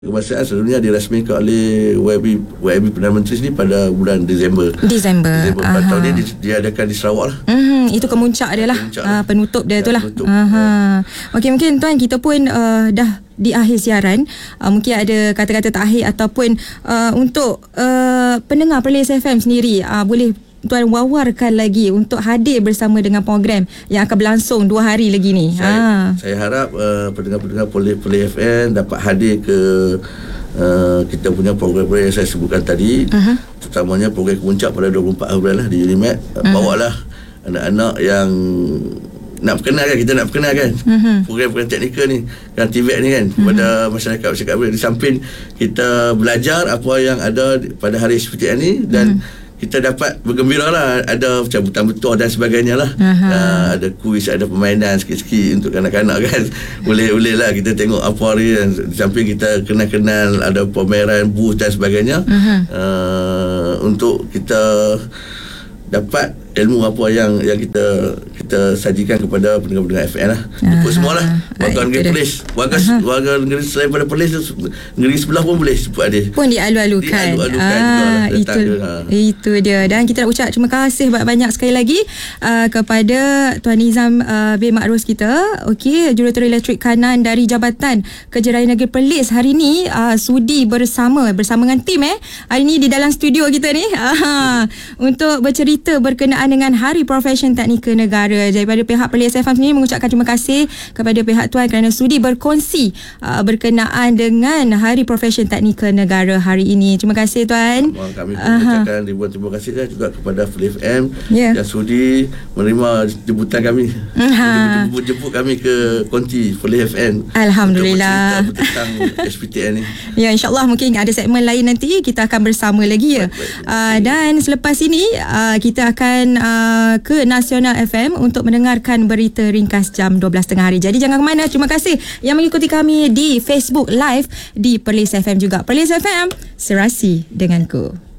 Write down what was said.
Kebangsaan selalunya dirasmikan oleh YB Perdana Menteri sini pada bulan Disember. Tahun ini diadakan di Sarawak lah. Itu kemuncak dia lah. Penutup dia tu lah. Okey, mungkin tuan kita pun dah di akhir siaran, mungkin ada kata-kata terakhir ataupun untuk pendengar Perlis FM sendiri, boleh tuan wawarkan lagi untuk hadir bersama dengan program yang akan berlangsung 2 hari lagi ni. Saya harap pendengar-pendengar Perlis FM dapat hadir ke kita punya program-program yang saya sebutkan tadi, terutamanya program kemuncak pada 24 April lah di Unimed. Bawalah anak-anak yang nak perkenalkan program-program teknikal ni kan, TVET ni kan, kepada masyarakat di samping kita belajar apa yang ada pada hari seperti ini, dan kita dapat bergembira lah, ada cabutan betul dan sebagainya lah. Ada kuis, ada permainan sikit-sikit untuk kanak-kanak kan. Boleh lah kita tengok apa ni, di samping kita kenal-kenal, ada pameran, booth dan sebagainya, untuk kita dapat ilmu apa yang kita sajikan kepada pendengar-pendengar FM lah. Jemput semualah warga negeri Perlis, warga negeri selain pada Perlis, negeri sebelah pun boleh jemput hadir. Pun dialu-alukan. Itu dia. Dan kita nak ucap terima kasih banyak sekali lagi kepada Tuan Nizam bin Ma'rus kita, Juruterus Elektrik Kanan dari Jabatan Kerja Raya Negeri Perlis. Hari ni sudi bersama dengan tim hari ni di dalam studio kita ni untuk bercerita berkenaan dengan Hari Profession Teknikal Negara. Daripada pihak Perlis FM sendiri mengucapkan terima kasih kepada pihak tuan kerana sudi berkongsi berkenaan dengan Hari Profession Teknikal Negara hari ini. Terima kasih tuan. Kami mengucapkan ribuan terima kasih juga kepada Perlis FM yang sudi menerima jemputan kami, jemput kami ke konti Perlis FM. Alhamdulillah. Untuk bercerita tentang SPTN ni. Ya, insyaAllah mungkin ada segmen lain nanti kita akan bersama lagi dan selepas ini kita akan ke Nasional FM untuk mendengarkan berita ringkas jam 12 tengah hari. Jadi jangan ke mana. Terima kasih yang mengikuti kami di Facebook Live di Perlis FM juga. Perlis FM, serasi denganku.